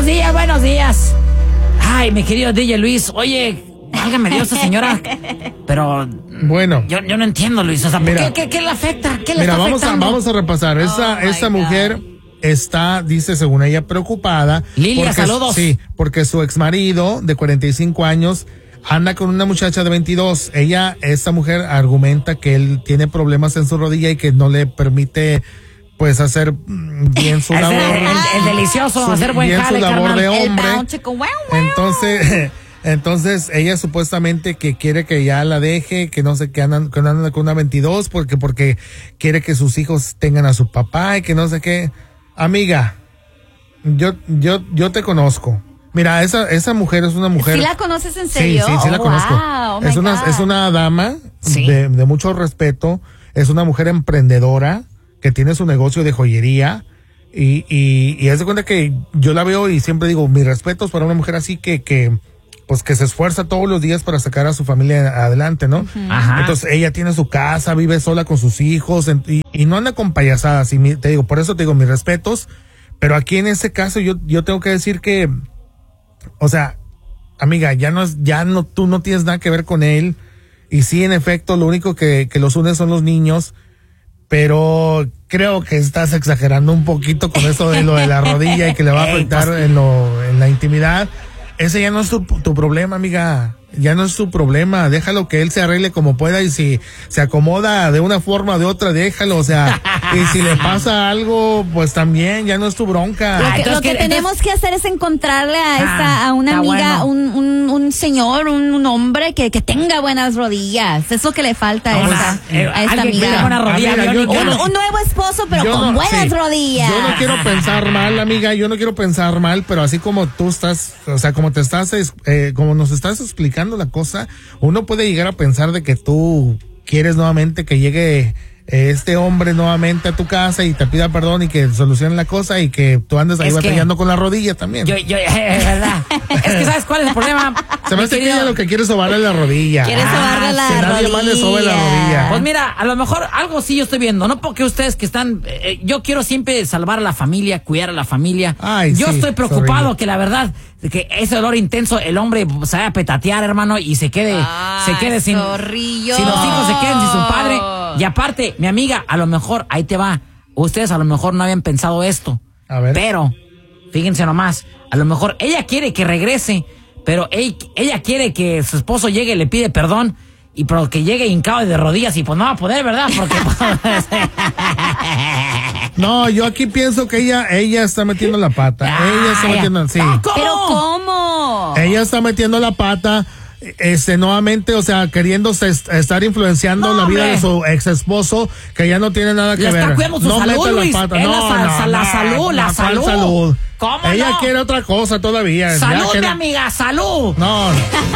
días, buenos días. Ay, mi querido DJ Luis, oye, válgame Dios, esta señora. Pero bueno, yo no entiendo, Luis. O sea, mira, ¿qué le afecta? ¿Qué le mira, está afectando? vamos a repasar. Esta mujer está, dice, según ella, preocupada. Lilia, saludos. Sí, porque su exmarido de 45 años anda con una muchacha de 22. Esta mujer argumenta que él tiene problemas en su rodilla y que no le permite pues hacer bien su labor. El delicioso, hacer buen bien jale, su labor carnal. de hombre. Entonces ella supuestamente que quiere que ya la deje, que no sé, que andan con una 22 porque quiere que sus hijos tengan a su papá y que no sé qué. Amiga, yo te conozco. Mira, esa mujer es una mujer. ¿Sí la conoces en serio? Sí, la conozco. Wow, es una dama ¿sí? de mucho respeto. Es una mujer emprendedora que tiene su negocio de joyería y haz de cuenta que yo la veo y siempre digo, mis respetos para una mujer así que pues que se esfuerza todos los días para sacar a su familia adelante, ¿no? Ajá. Entonces ella tiene su casa, vive sola con sus hijos y no anda con payasadas. Y te digo, por eso te digo, mis respetos. Pero aquí en ese caso yo tengo que decir que, o sea, amiga, tú no tienes nada que ver con él. Y sí, en efecto, lo único que los une son los niños. Pero creo que estás exagerando un poquito con eso de lo de la rodilla y que le va a afectar en la intimidad. Ese ya no es tu problema, amiga. Ya no es tu problema. Déjalo que él se arregle como pueda y si se acomoda de una forma o de otra, déjalo. O sea, y si le pasa algo, pues también ya no es tu bronca. Lo que tenemos que hacer es encontrarle a una amiga, bueno. un señor, un hombre que tenga buenas rodillas. Es lo que le falta a esta amiga. Buena rodilla, Un nuevo esposo, pero con buenas rodillas. Yo no quiero pensar mal, amiga. Yo no quiero pensar mal, pero así como tú estás, o sea, como nos estás explicando la cosa, uno puede llegar a pensar de que tú quieres nuevamente que llegue este hombre nuevamente a tu casa y te pida perdón y que solucione la cosa y que tú andes ahí batallando con la rodilla también. Es verdad. Es que ¿sabes cuál es el problema? Se me hace que ella lo que quiere es sobarle la rodilla. Quiere sobarle la rodilla. Que nadie más le sobe la rodilla. Pues mira, a lo mejor algo sí yo estoy viendo, no porque ustedes que están, yo quiero siempre salvar a la familia, cuidar a la familia. Yo estoy preocupado que la verdad, que ese dolor intenso, el hombre se vaya a petatear, hermano, y se quede sin zorrillo. Si los hijos se queden sin su padre. Y aparte, mi amiga, a lo mejor, ahí te va, ustedes a lo mejor no habían pensado esto. A ver. Pero, fíjense nomás, a lo mejor ella quiere que regrese, pero ella quiere que su esposo llegue y le pide perdón, y pero que llegue hincado de rodillas, y pues no va a poder, ¿verdad? Porque no, yo aquí pienso que ella está metiendo la pata. Ella está metiendo, sí. ¿Pero cómo? Ella está metiendo la pata. Nuevamente, o sea, queriéndose estar influenciando la vida de su ex esposo, que ya no tiene nada que ver. Está cuidando su salud, Luis. La salud. ¿Cómo ella quiere otra cosa todavía. Salud, mi amiga, salud. No.